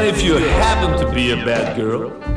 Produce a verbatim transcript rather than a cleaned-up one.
But if you happen to be a bad girl,